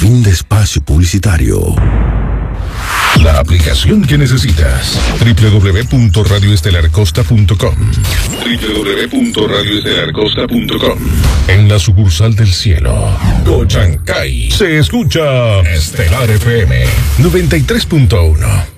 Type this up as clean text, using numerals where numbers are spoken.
Fin de espacio publicitario. La aplicación que necesitas. www.radioestelarcosta.com. www.radioestelarcosta.com. En la sucursal del cielo, Cochancay, se escucha Estelar FM 93.1.